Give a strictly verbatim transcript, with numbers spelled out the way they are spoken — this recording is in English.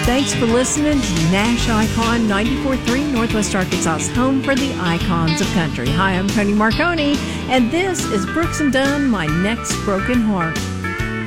Thanks for listening to Nash Icon ninety-four point three, Northwest Arkansas's home for the icons of country. Hi, I'm Tony Marconi, and this is Brooks and Dunn, My Next Broken Heart.